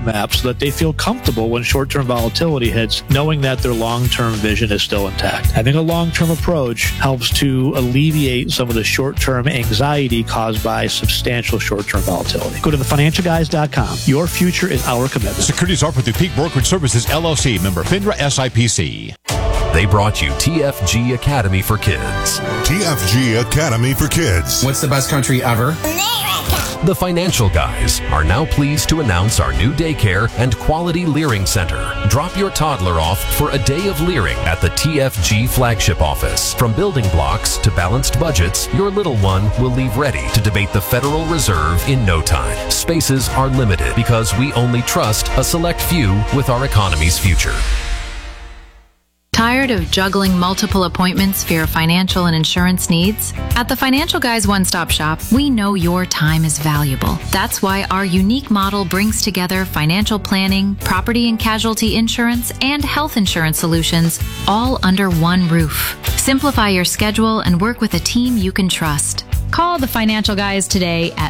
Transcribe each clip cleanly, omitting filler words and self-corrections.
roadmap so that they feel comfortable when short-term volatility hits, knowing that their long-term vision is still intact. Having a long-term approach helps to alleviate some of the short-term anxiety caused by substantial short-term volatility. Go to thefinancialguys.com. Your future is our commitment. Securities offered through Peak Brokerage Services, LLC, member FINRA SIPC. They brought you TFG Academy for Kids. TFG Academy for Kids. What's the best country ever? The Financial Guys are now pleased to announce our new daycare and quality Leering Center. Drop your toddler off for a day of Leering at the TFG flagship office. From building blocks to balanced budgets, your little one will leave ready to debate the Federal Reserve in no time. Spaces are limited because we only trust a select few with our economy's future. Tired of juggling multiple appointments for your financial and insurance needs? At the Financial Guys One-Stop Shop, we know your time is valuable. That's why our unique model brings together financial planning, property and casualty insurance, and health insurance solutions all under one roof. Simplify your schedule and work with a team you can trust. Call the Financial Guys today at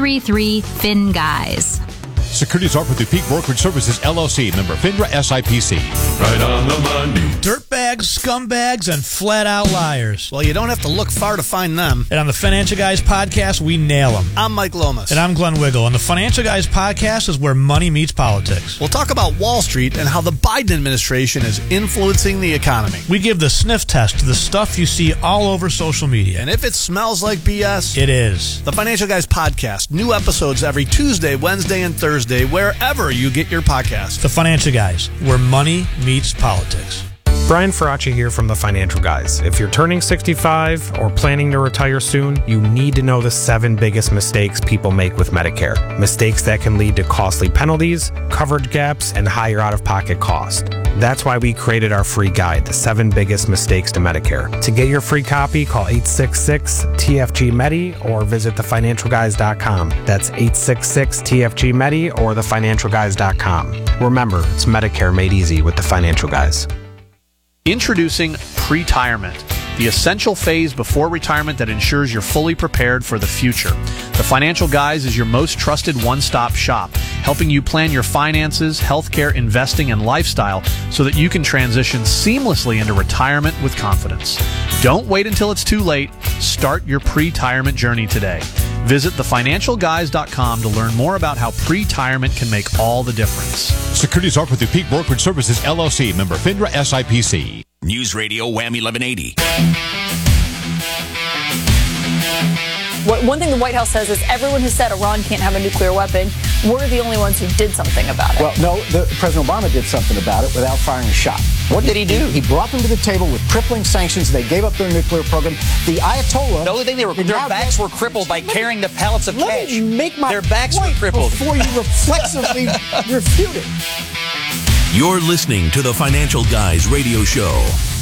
833-FIN-GUYS. Securities offered through Peak Brokerage Services, LLC, member FINRA SIPC. Right on the money. Dirtbags, scumbags, and flat-out liars. Well, you don't have to look far to find them. And on the Financial Guys podcast, we nail them. I'm Mike Lomas. And I'm Glenn Wiggle. And the Financial Guys podcast is where money meets politics. We'll talk about Wall Street and how the Biden administration is influencing the economy. We give the sniff test to the stuff you see all over social media. And if it smells like BS, it is. The Financial Guys podcast. New episodes every Tuesday, Wednesday, and Thursday, wherever you get your podcast. The Financial Guys, where money meets politics. Brian Faraci here from the Financial Guys. If you're turning 65 or planning to retire soon, you need to know the 7 biggest mistakes people make with Medicare. Mistakes that can lead to costly penalties, coverage gaps, and higher out-of-pocket cost. That's why we created our free guide, The 7 Biggest Mistakes to Medicare. To get your free copy, call 866-TFG-MEDI or visit thefinancialguys.com. That's 866-TFG-MEDI or thefinancialguys.com. Remember, it's Medicare made easy with the Financial Guys. Introducing Pretirement, the essential phase before retirement that ensures you're fully prepared for the future. The Financial Guys is your most trusted one-stop shop, helping you plan your finances, healthcare, investing, and lifestyle so that you can transition seamlessly into retirement with confidence. Don't wait until it's too late. Start your pre-retirement journey today. Visit thefinancialguys.com to learn more about how pre-retirement can make all the difference. Securities offered through Peak Brokerage Services, LLC, member FINRA SIPC. News Radio Whammy 1180. One thing the White House says is everyone who said Iran can't have a nuclear weapon, we're the only ones who did something about it. Well, no, President Obama did something about it without firing a shot. What did he do? He brought them to the table with crippling sanctions. They gave up their nuclear program. The Ayatollah... The only thing their backs were crippled by carrying the pallets of cash. Let me make my their backs were point crippled. before you reflexively refute it. You're listening to the Financial Guys radio show.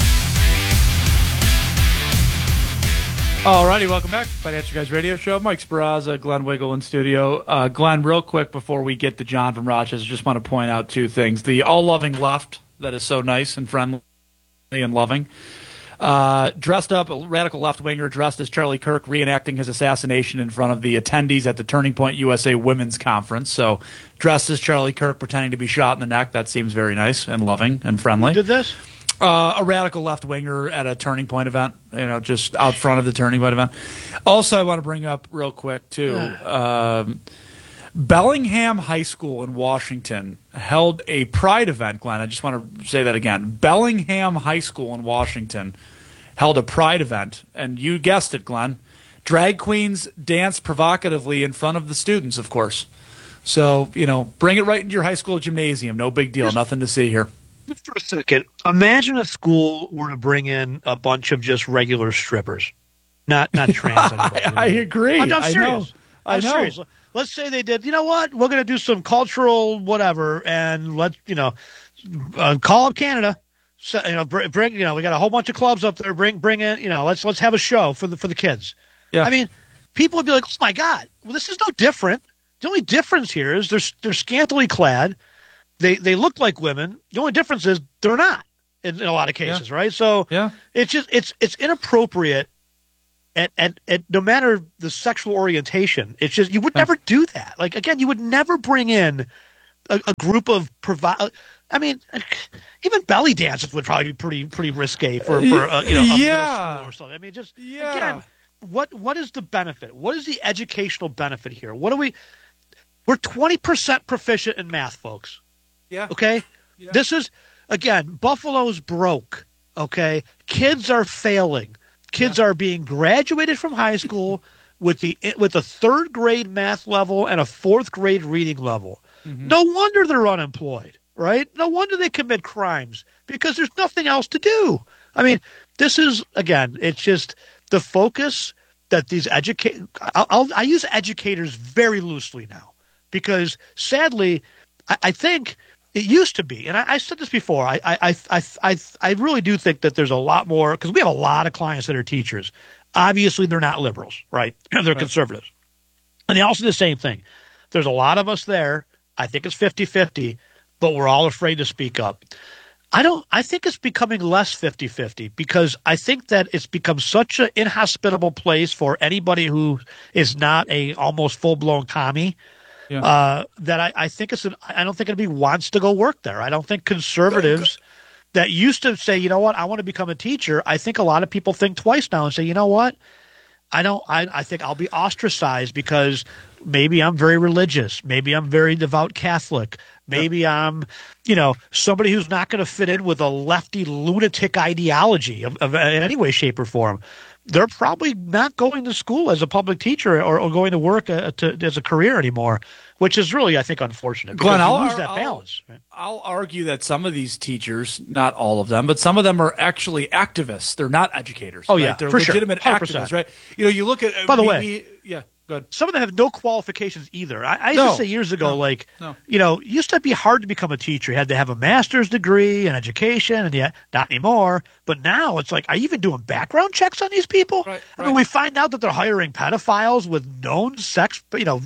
Alrighty, welcome back. Financial Guys Radio Show. Mike Speraza, Glenn Wiggle in studio. Glenn, real quick before we get to John from Rochester, just want to point out 2 things. The all-loving left that is so nice and friendly and loving. Dressed up, a radical left-winger dressed as Charlie Kirk reenacting his assassination in front of the attendees at the Turning Point USA Women's Conference. So dressed as Charlie Kirk pretending to be shot in the neck. That seems very nice and loving and friendly. Who did this? A radical left-winger at a Turning Point event, just out front of the Turning Point event. Also, I want to bring up real quick, too, Bellingham High School in Washington held a pride event, Glenn. I just want to say that again. Bellingham High School in Washington held a pride event, and you guessed it, Glenn. Drag queens danced provocatively in front of the students, of course. So, bring it right into your high school gymnasium. No big deal. Nothing to see here. Just for a second, imagine a school were to bring in a bunch of just regular strippers, not trans. I agree. I'm serious. I know. Serious. Let's say they did. You know what? We're going to do some cultural whatever, and let's call up Canada. So, bring we got a whole bunch of clubs up there. Bring in. Let's have a show for the kids. Yeah. I mean, people would be like, oh my God, well, this is no different. The only difference here is they're scantily clad. They look like women. The only difference is they're not in a lot of cases, right? So it's just it's inappropriate, and no matter the sexual orientation, it's just you would never do that. Like again, you would never bring in a group of I mean, even belly dances would probably be pretty risque for a middle school or something. I mean, just again, what is the benefit? What is the educational benefit here? We're 20% proficient in math, folks. Yeah. Okay. Yeah. This is again, Buffalo's broke. Okay, kids are failing. Kids are being graduated from high school with a third grade math level and a fourth grade reading level. Mm-hmm. No wonder they're unemployed, right? No wonder they commit crimes because there's nothing else to do. I mean, this is again, it's just the focus that these I use educators very loosely now because sadly, I think. It used to be, and I said this before. I really do think that there's a lot more because we have a lot of clients that are teachers. Obviously, they're not liberals, right? They're conservatives, and they also do the same thing. There's a lot of us there. I think it's 50-50, but we're all afraid to speak up. I think it's becoming less 50-50 because I think that it's become such an inhospitable place for anybody who is not a almost full blown commie. Yeah. That I think I don't think anybody wants to go work there. I don't think conservatives that used to say, you know what, I want to become a teacher. I think a lot of people think twice now and say, you know what, I think I'll be ostracized because maybe I'm very religious. Maybe I'm very devout Catholic. Maybe I'm, somebody who's not going to fit in with a lefty lunatic ideology of in any way, shape, or form. They're probably not going to school as a public teacher or going to work as a career anymore, which is really, I think, unfortunate. Glenn, I'll lose that balance. Right? I'll argue that some of these teachers, not all of them, but some of them are actually activists. They're not educators. Oh, right? yeah, They're for legitimate sure. activists, right? You look at. By the way, yeah. Good. Some of them have no qualifications either. I used to say years ago, it used to be hard to become a teacher. You had to have a master's degree and education, and yet not anymore. But now it's like, are you even doing background checks on these people? Right, I mean, we find out that they're hiring pedophiles with known sex,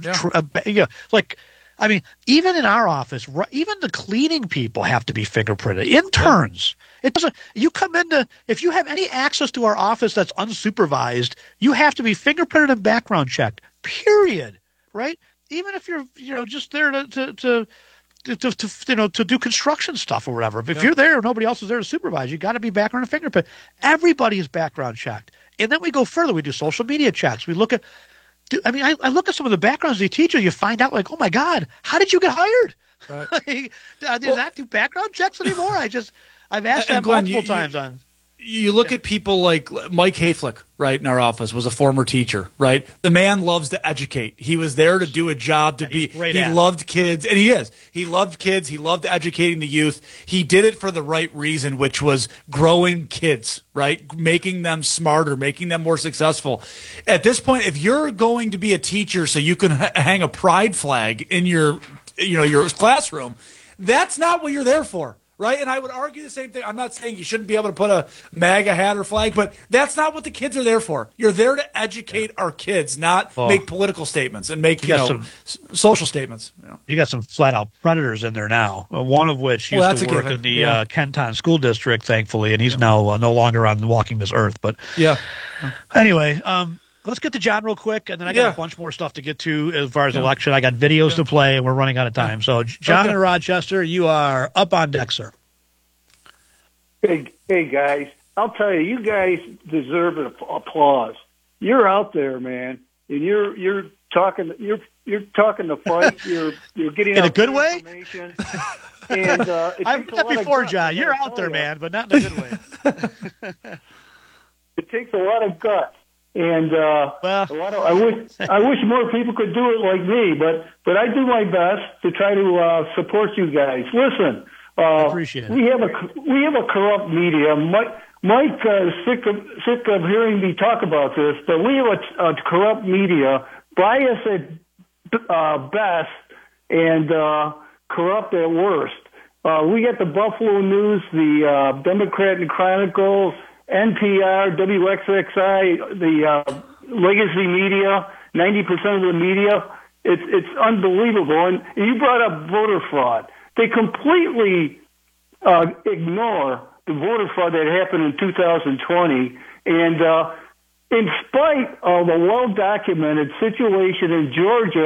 I mean, even in our office, even the cleaning people have to be fingerprinted. Interns. It doesn't. You come into if you have any access to our office that's unsupervised, you have to be fingerprinted and background checked. Period. Right? Even if you're just there to do construction stuff or whatever. If you're there, nobody else is there to supervise. You got to be background and fingerprint. Everybody is background checked, and then we go further. We do social media checks. We look at. I mean, I look at some of the backgrounds of the teacher. You find out, like, oh my God, how did you get hired? Right. Does that do background checks anymore? I've asked that Glenn, multiple times on. You look at people like Mike Hayflick, right, in our office, was a former teacher, right? The man loves to educate. He was there to do a job he loved kids, and he is. He loved kids. He loved educating the youth. He did it for the right reason, which was growing kids, right? Making them smarter, making them more successful. At this point, if you're going to be a teacher so you can hang a pride flag in your classroom, that's not what you're there for. Right, and I would argue the same thing. I'm not saying you shouldn't be able to put a MAGA hat or flag, but that's not what the kids are there for. You're there to educate our kids, not make political statements and make social statements. You got some flat-out predators in there now, one of which used to work in the Kenton School District, thankfully, and he's now no longer on walking this earth. But anyway, let's get to John real quick, and then I got a bunch more stuff to get to as far as election. I got videos to play, and we're running out of time. So, John in Rochester, you are up on deck, sir. Hey, guys. I'll tell you, you guys deserve applause. You're out there, man, and you're talking. You're talking the fight. You're getting in a good way. And I've met before, John. You're out there, man, but not in a good way. It takes a lot of guts. And I wish more people could do it like me, but I do my best to try to support you guys. Listen, appreciate it. We have a corrupt media. Mike is sick of hearing me talk about this, but we have a corrupt media, biased at best and corrupt at worst. We get the Buffalo News, the Democrat and Chronicle, NPR, WXXI, the legacy media, 90% of the media. It's unbelievable. And you brought up voter fraud. They completely ignore the voter fraud that happened in 2020. And in spite of a well-documented situation in Georgia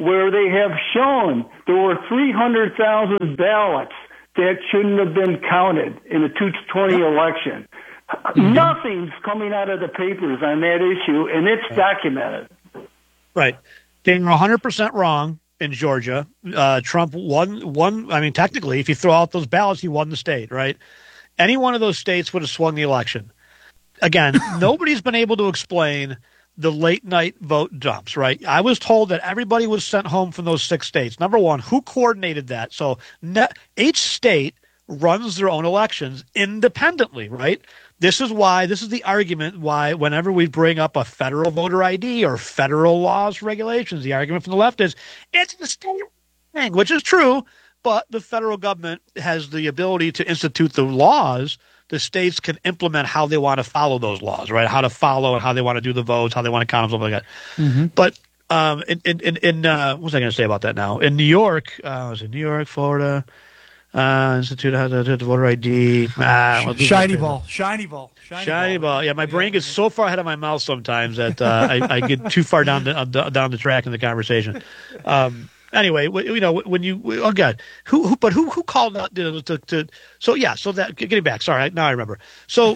where they have shown there were 300,000 ballots that shouldn't have been counted in the 2020 election. Nothing's coming out of the papers on that issue, and it's documented. Right. They were 100% wrong in Georgia. Trump won. I mean, technically, if you throw out those ballots, he won the state, right? Any one of those states would have swung the election. Again, nobody's been able to explain the late night vote dumps, right? I was told that everybody was sent home from those 6 states. Number one, who coordinated that? So each state runs their own elections independently, right? This is the argument why whenever we bring up a federal voter ID or federal laws, regulations, the argument from the left is it's the state thing, which is true, but the federal government has the ability to institute the laws. The states can implement how they want to follow those laws, right? How to follow and how they want to do the votes, how they want to count, stuff like that. Mm-hmm. But what was I going to say about that now? In New York, was it New York, Florida? Institute has a voter ID. Shiny ball. Yeah, my brain gets so far ahead of my mouth sometimes that I get too far down the track in the conversation. Anyway, when you who called out to so that getting back. Sorry, now I remember. So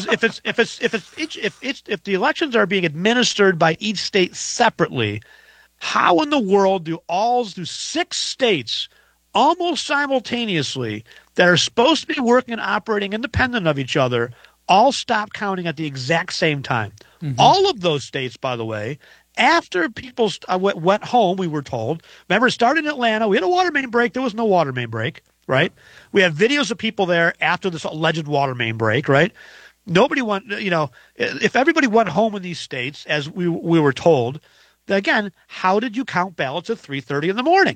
if the elections are being administered by each state separately, how in the world do 6 states almost simultaneously that are supposed to be working and operating independent of each other all stop counting at the exact same time? Mm-hmm. All of those states, by the way, after people went home, we were told. Remember, it started in Atlanta. We had a water main break. There was no water main break, right? We have videos of people there after this alleged water main break, right? Nobody went, if everybody went home in these states, as we were told, again, how did you count ballots at 3:30 in the morning?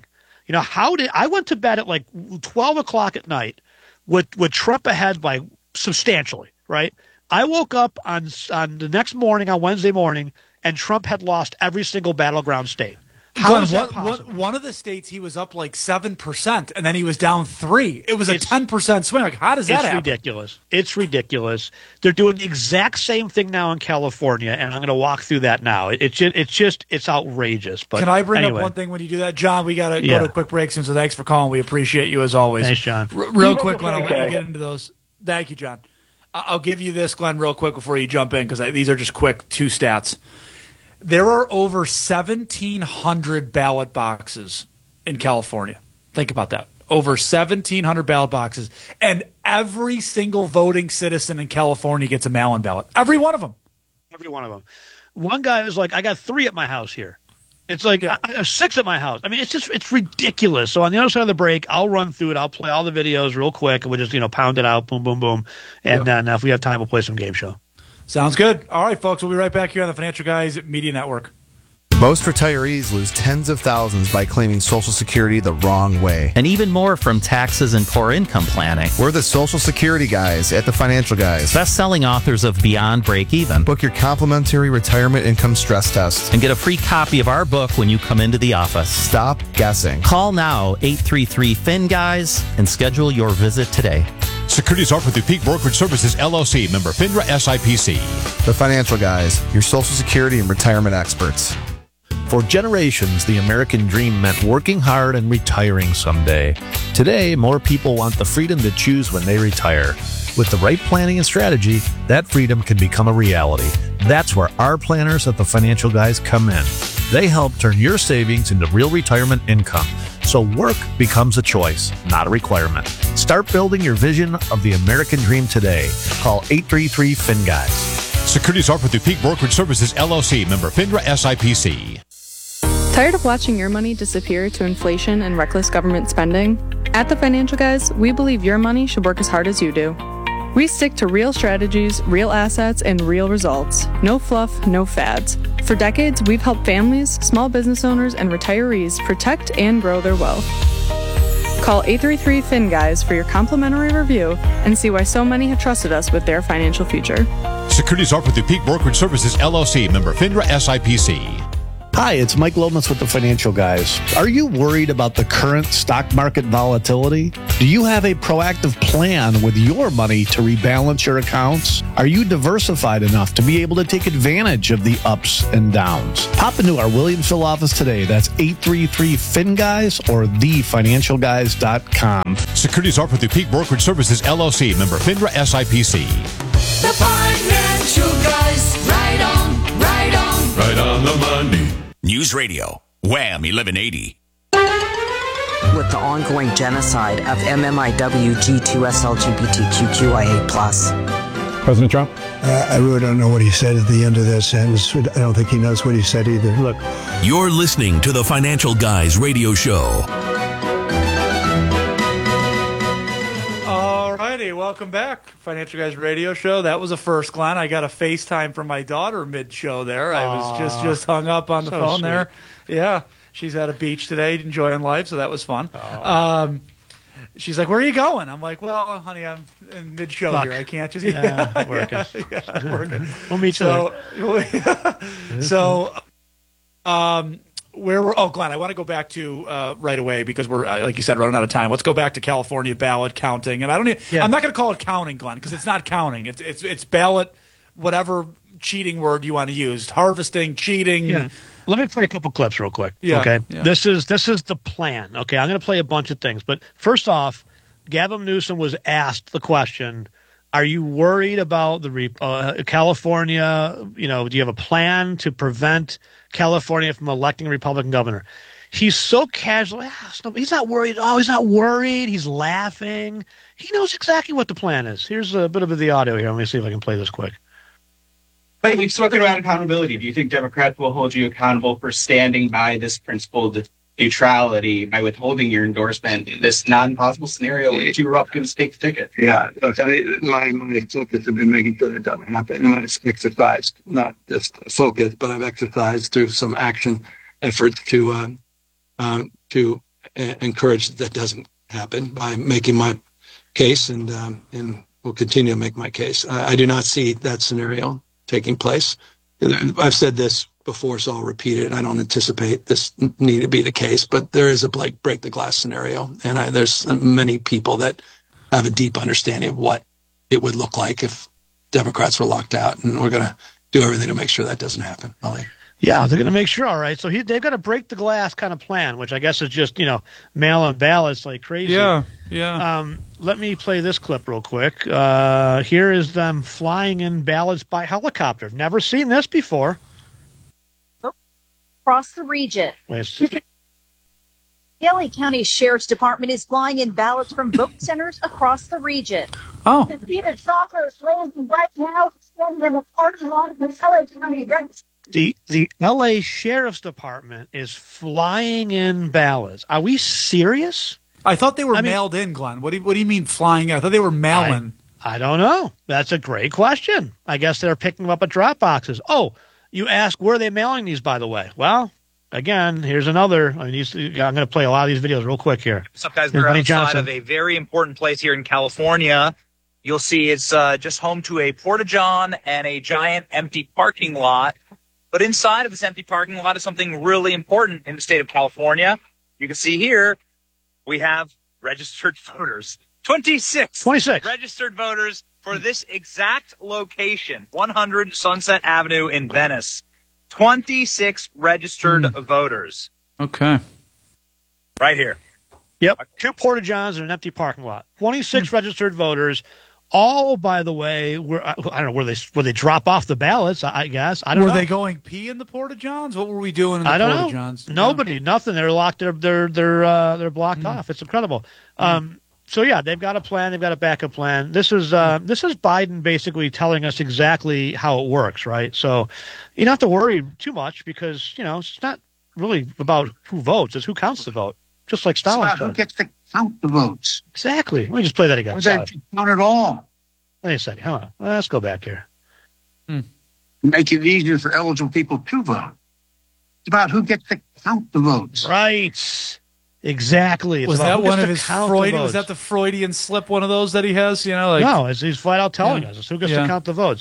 I went to bed at like 12 o'clock at night with Trump ahead by substantially, right? I woke up on the next morning, on Wednesday morning, and Trump had lost every single battleground state. How is that possible? One of the states he was up like 7%, and then he was down 3%. It was a 10% swing. Like, how does that happen? It's ridiculous. They're doing the exact same thing now in California, and I'm going to walk through that now. It's outrageous. But can I bring up one thing when you do that, John? We got to go to a quick break soon. So thanks for calling. We appreciate you as always. Thanks, John. Real quick, when I let you get into those. Thank you, John. I'll give you this, Glenn, real quick before you jump in, because these are just quick 2 stats. There are over 1,700 ballot boxes in California. Think about that. Over 1,700 ballot boxes. And every single voting citizen in California gets a mail-in ballot. Every one of them. Every one of them. One guy was like, I got 3 at my house here. It's like 6 at my house. I mean, it's ridiculous. So on the other side of the break, I'll run through it. I'll play all the videos real quick, and we'll just, pound it out, boom, boom, boom. And then if we have time, we'll play some game show. Sounds good. All right, folks, we'll be right back here on the Financial Guys Media Network. Most retirees lose tens of thousands by claiming Social Security the wrong way. And even more from taxes and poor income planning. We're the Social Security guys at the Financial Guys. Best-selling authors of Beyond Break Even. Book your complimentary retirement income stress test. And get a free copy of our book when you come into the office. Stop guessing. Call now, 833-FIN-GUYS, and schedule your visit today. Securities offered through Peak Brokerage Services, LLC, member FINRA SIPC. The Financial Guys, your Social Security and retirement experts. For generations, the American dream meant working hard and retiring someday. Today, more people want the freedom to choose when they retire. With the right planning and strategy, that freedom can become a reality. That's where our planners at the Financial Guys come in. They help turn your savings into real retirement income, so work becomes a choice, not a requirement. Start building your vision of the American dream today. Call 833-FIN-GUYS. Securities offered through Peak Brokerage Services, LLC, member FINRA SIPC. Tired of watching your money disappear to inflation and reckless government spending? At the Financial Guys, we believe your money should work as hard as you do. We stick to real strategies, real assets, and real results. No fluff, no fads. For decades, we've helped families, small business owners, and retirees protect and grow their wealth. Call 833-FIN-GUYS for your complimentary review and see why so many have trusted us with their financial future. Securities offered through Peak Brokerage Services, LLC, member FINRA SIPC. Hi, it's Mike Lomas with the Financial Guys. Are you worried about the current stock market volatility? Do you have a proactive plan with your money to rebalance your accounts? Are you diversified enough to be able to take advantage of the ups and downs? Pop into our Williamsville office today. That's 833-FIN-GUYS or thefinancialguys.com. Securities offered through Peak Brokerage Services, LLC, member FINRA SIPC. The Financial Guys, right on, right on. Right on the money. News Radio, Wham 1180. With the ongoing genocide of MMIW G2S LGBTQIA+. President Trump? I really don't know what he said at the end of that sentence. I don't think he knows what he said either. Look. You're listening to the Financial Guys radio show. Alrighty, welcome back. Financial Guys radio show. That was a first, Glenn. I got a FaceTime from my daughter mid-show there. I was just hung up on the phone sweet. there. Yeah. She's at a beach today enjoying life, so that was fun. She's like, where are you going? I'm like, well, honey, I'm in mid-show here. I can't just... working. Working. We'll meet you where we're... Oh, Glenn, I want to go back to right away because we're, like you said, running out of time. Let's go back to California ballot counting. And I'm not going to call it counting, Glenn, because it's not counting. It's ballot, whatever cheating word you want to use. Harvesting, cheating... Yeah. Let me play a couple clips real quick. Yeah, okay. Yeah. This is the plan. Okay. I'm going to play a bunch of things, but first off, Gavin Newsom was asked the question: are you worried about the California? Do you have a plan to prevent California from electing a Republican governor? He's so casual. He's not worried. Oh, he's not worried. He's laughing. He knows exactly what the plan is. Here's a bit of the audio here. Let me see if I can play this quick. But we've spoken about accountability. Do you think Democrats will hold you accountable for standing by this principled neutrality by withholding your endorsement in this non-possible scenario where two Republicans take the ticket? Yeah, look, my focus has been making sure that doesn't happen. And I've exercised, not just focus, but I've exercised through some action efforts to encourage that doesn't happen by making my case and will continue to make my case. I do not see that scenario taking place. I've said this before, so I'll repeat it. I don't anticipate this need to be the case, but there is a break the glass scenario, and there's many people that have a deep understanding of what it would look like if Democrats were locked out, and we're going to do everything to make sure that doesn't happen. Yeah, they're going to make sure. All right, so they've got a break the glass kind of plan, which I guess is just mail-in ballots like crazy. Yeah. Let me play this clip real quick. Here is them flying in ballots by helicopter. Never seen this before. Across the region. The LA County Sheriff's Department is flying in ballots from vote centers across the region. Oh. The Peter Soccer is rolling right now, from the parking lot of the LA County Register. The LA Sheriff's Department is flying in ballots. Are we serious? I thought they were mailed in, Glenn. What do you mean flying? I thought they were mailing. I don't know. That's a great question. I guess they're picking them up at drop boxes. Oh, you ask, where are they mailing these, by the way? Well, again, here's another. I'm going to play a lot of these videos real quick here. What's up, guys? We're outside of a very important place here in California. You'll see it's just home to a Porta-John and a giant empty parking lot. But inside of this empty parking lot is something really important in the state of California. You can see here, we have registered voters. 26 registered voters for this exact location, 100 Sunset Avenue in Venice. 26 registered voters. Okay. Right here. Yep. 2 Porta-Johns and an empty parking lot. 26 registered voters. All, by the way, I don't know where they drop off the ballots. I guess I don't know. Were they going pee in the Porta-Johns? What were we doing in the Porta-Johns? Nobody, nothing. They're locked. They're blocked off. It's incredible. So yeah, they've got a plan. They've got a backup plan. This is Biden basically telling us exactly how it works, right? So you don't have to worry too much because it's not really about who votes; it's who counts the vote. Just like Stalin. It's about who gets to count the votes. Exactly. Let me just play that again. They count it all. Wait a second. Hold on. Let's go back here. Make it easier for eligible people to vote. It's about who gets to count the votes. Right. Exactly. Was that one of his Freudian? Was that the Freudian slip? One of those that he has? No, he's flat out telling us. It's who gets to count the votes.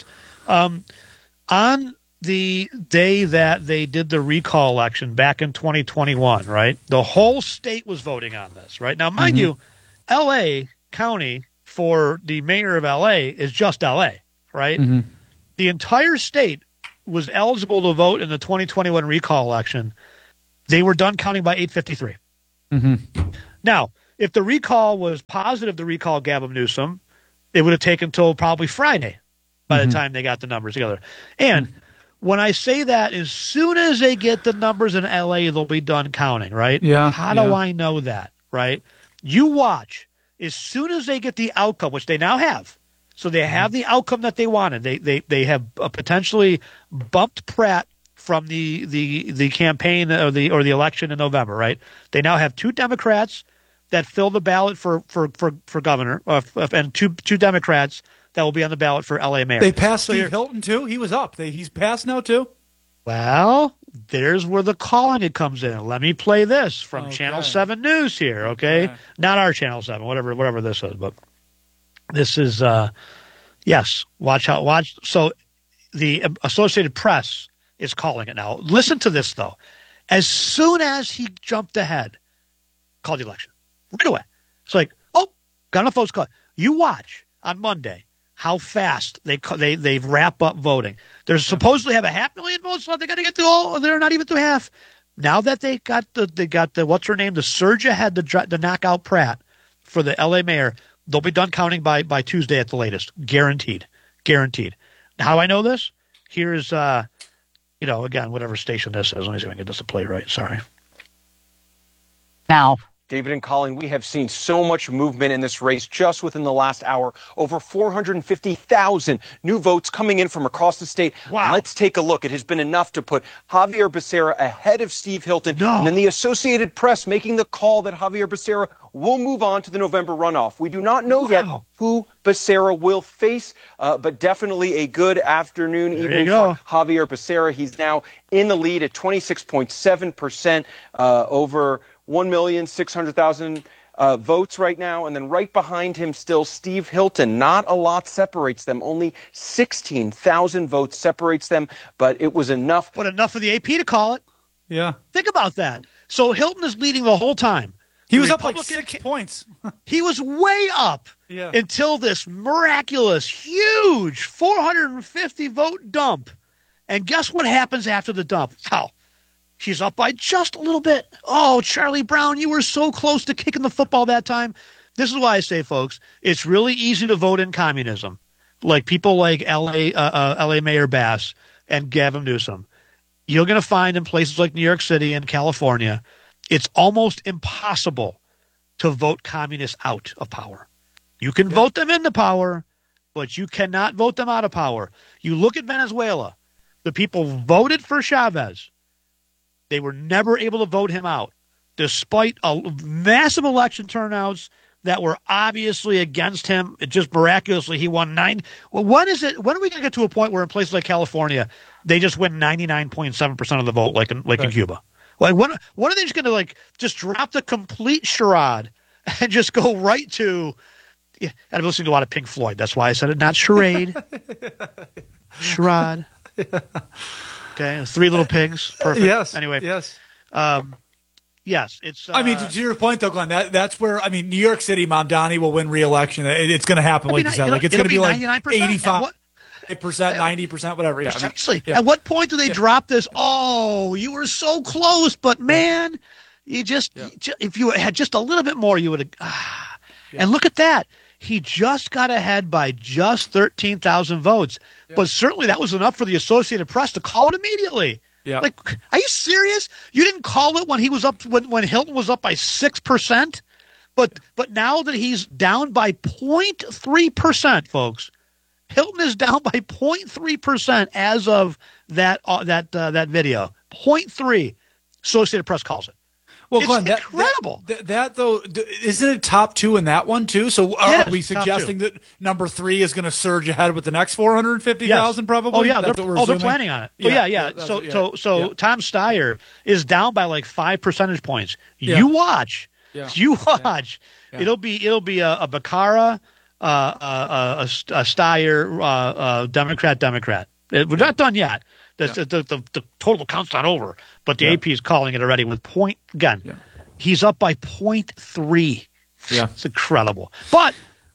On the day that they did the recall election back in 2021, right? The whole state was voting on this, right? Now, mind you, L.A. County for the mayor of L.A. is just L.A., right? Mm-hmm. The entire state was eligible to vote in the 2021 recall election. They were done counting by 8:53. Mm-hmm. Now, if the recall was positive to recall Gavin Newsom, it would have taken until probably Friday by the time they got the numbers together. And when I say that, as soon as they get the numbers in LA, they'll be done counting, right? Yeah. How do I know that, right? You watch. As soon as they get the outcome, which they now have, so they have the outcome that they wanted. They have potentially bumped Pratt from the campaign or the election in November, right? They now have 2 Democrats that fill the ballot for governor, and two Democrats that will be on the ballot for LA mayor. They passed Steve Hilton too. He was up. He's passed now too. Well, there's where the calling it comes in. Let me play this from Channel 7 News here, okay? Not our Channel 7, whatever this is, but this is yes. Watch. So the Associated Press is calling it now. Listen to this though. As soon as he jumped ahead, called the election right away. It's like, oh, got enough votes. You watch on Monday how fast they wrap up voting. They're supposedly have 500,000 votes left. They got to get to all. They're not even to half. Now that they got the what's her name, the surge ahead to knock out Pratt for the LA mayor, they'll be done counting by Tuesday at the latest. Guaranteed. How do I know this? Here's again, whatever station this is. Let me see if I can get this to play right. Sorry. Now, David and Colin, we have seen so much movement in this race just within the last hour. Over 450,000 new votes coming in from across the state. Wow. Let's take a look. It has been enough to put Javier Becerra ahead of Steve Hilton. No. And then the Associated Press making the call that Javier Becerra will move on to the November runoff. We do not know yet who Becerra will face, but definitely a good afternoon evening for Javier Becerra. He's now in the lead at 26.7% over 1,600,000 votes right now. And then right behind him still Steve Hilton. Not a lot separates them. Only 16,000 votes separates them, but it was enough. But enough for the AP to call it. Yeah. Think about that. So Hilton is leading the whole time. He was up like 6 points. He was way up until this miraculous, huge 450 vote dump. And guess what happens after the dump? Wow. She's up by just a little bit. Oh, Charlie Brown, you were so close to kicking the football that time. This is why I say, folks, it's really easy to vote in communism. Like people like L.A. Mayor Bass and Gavin Newsom. You're going to find in places like New York City and California, it's almost impossible to vote communists out of power. You can vote them into power, but you cannot vote them out of power. You look at Venezuela. The people voted for Chavez. They were never able to vote him out, despite massive election turnouts that were obviously against him. It just miraculously he won 9. Well, when are we going to get to a point where in places like California they just win 99.7% of the vote, like in Cuba? Like when are they just going to just drop the complete charade and just go right to? Yeah, I've been listening to a lot of Pink Floyd. That's why I said it, not charade. Charade. Okay, 3 Little Pigs. Perfect. Yes. Anyway. Yes. Yes. It's. to your point though, Glenn, that's where New York City, Mamdani will win re-election. It's going to happen, like you said. It's going to be like 85%, 90%, whatever. Yeah. Seriously. At what point do they drop this? Oh, you were so close, but man, you just if you had just a little bit more, you would have. And look at that. He just got ahead by just 13,000 votes. Yeah. But certainly that was enough for the Associated Press to call it immediately. Yeah. Like, are you serious? You didn't call it when he was up when Hilton was up by 6%? But now that he's down by 0.3%, folks. Hilton is down by 0.3% as of that video. 0.3. Associated Press calls it. Well, it's Glenn, incredible. That though, isn't it top 2 in that one too? So are we suggesting that number 3 is going to surge ahead with the next 450,000 probably? Oh yeah, they're planning on it. Yeah. So Tom Steyer is down by like 5 percentage points. Yeah. You watch. Yeah. Yeah. It'll be a Becerra, a Steyer, Democrat. We're not done yet. The total count's not over, but the AP is calling it already with point. Again, he's up by 0.3 Yeah, it's incredible. But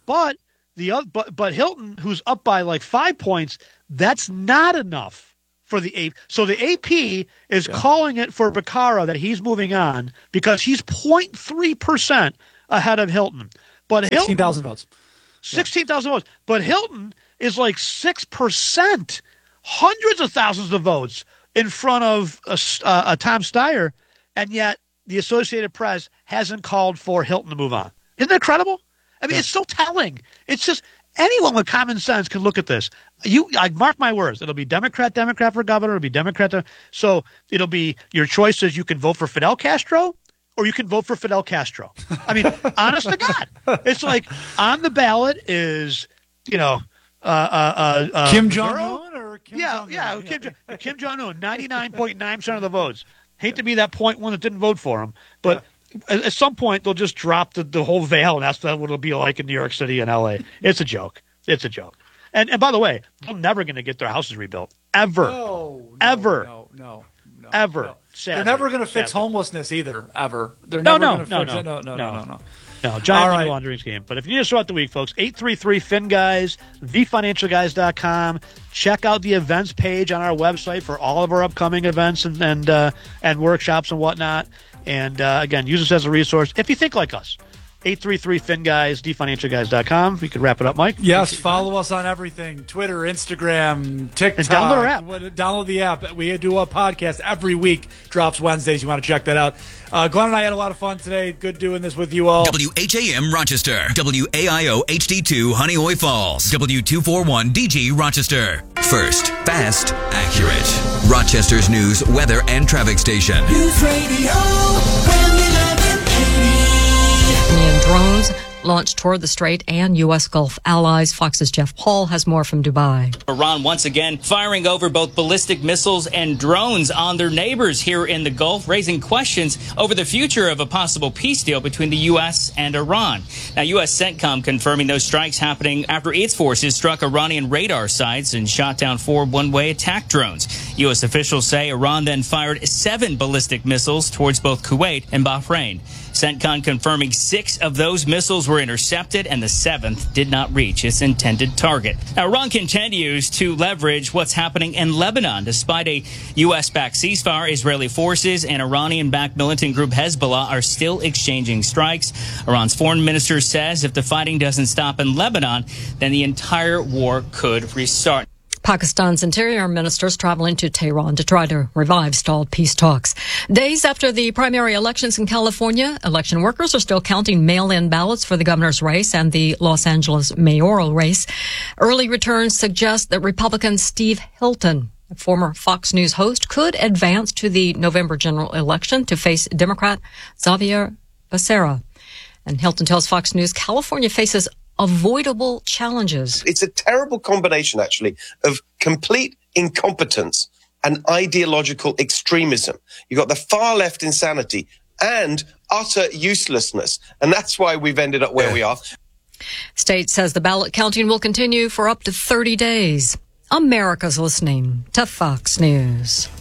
Hilton, who's up by like 5 points, that's not enough for the AP. So the AP is calling it for Beccaro that he's moving on because he's 0.3% ahead of Hilton. But 16,000 votes. 16,000 votes. But Hilton is like 6%, hundreds of thousands of votes in front of Tom Steyer, and yet the Associated Press hasn't called for Hilton to move on. Isn't that incredible? I mean, it's so telling. It's just anyone with common sense can look at this. I mark my words. It'll be Democrat for governor. It'll be Democrat. So it'll be your choices. You can vote for Fidel Castro or you can vote for Fidel Castro. I mean, honest to God, it's like on the ballot is, Kim Jong-un or Kim Jong-un? Kim Jong-un, 99.9% of the votes. Hate to be that 0.1 that didn't vote for him, but at some point they'll just drop the whole veil, and that's what it'll be like in New York City and L.A. It's a joke. It's a joke. And by the way, they're never going to get their houses rebuilt. Ever. No. Ever. Sadly. They're never going to fix homelessness either, ever. They're never going to fix it. No. No, giant money laundering scheme. But if you need to start the week, folks, 833-FIN-GUYS, thefinancialguys.com. Check out the events page on our website for all of our upcoming events and workshops and whatnot. And, again, use us as a resource if you think like us. 833-FIN-GUYS, thefinancialguys.com. We could wrap it up, Mike. Yes, follow us on everything. Twitter, Instagram, TikTok. And download our app. Download the app. We do a podcast every week. Drops Wednesdays. You want to check that out. Glenn and I had a lot of fun today. Good doing this with you all. WHAM Rochester. WAIO HD2 Honeoye Falls. W241DG Rochester. First, fast, accurate. Rochester's news, weather, and traffic station. News Radio, drones launched toward the Strait and U.S. Gulf allies. Fox's Jeff Paul has more from Dubai. Iran once again firing over both ballistic missiles and drones on their neighbors here in the Gulf, raising questions over the future of a possible peace deal between the U.S. and Iran. Now, U.S. CENTCOM confirming those strikes happening after its forces struck Iranian radar sites and shot down 4 one-way attack drones. U.S. officials say Iran then fired 7 ballistic missiles towards both Kuwait and Bahrain. CENTCOM confirming 6 of those missiles were intercepted and the 7th did not reach its intended target. Now, Iran continues to leverage what's happening in Lebanon. Despite a U.S.-backed ceasefire, Israeli forces and Iranian-backed militant group Hezbollah are still exchanging strikes. Iran's foreign minister says if the fighting doesn't stop in Lebanon, then the entire war could restart. Pakistan's interior ministers traveling to Tehran to try to revive stalled peace talks. Days after the primary elections in California, election workers are still counting mail-in ballots for the governor's race and the Los Angeles mayoral race. Early returns suggest that Republican Steve Hilton, a former Fox News host, could advance to the November general election to face Democrat Xavier Becerra. And Hilton tells Fox News California faces avoidable challenges. It's a terrible combination, actually, of complete incompetence and ideological extremism. You've got the far left insanity and utter uselessness. And that's why we've ended up where we are. State says the ballot counting will continue for up to 30 days. America's listening to Fox News.